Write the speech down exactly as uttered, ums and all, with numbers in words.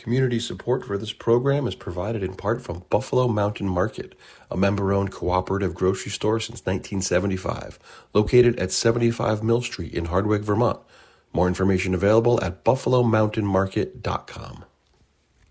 Community support for this program is provided in part from Buffalo Mountain Market, a member-owned cooperative grocery store since nineteen seventy-five, located at seventy-five Mill Street in Hardwick, Vermont. More information available at buffalo mountain market dot com.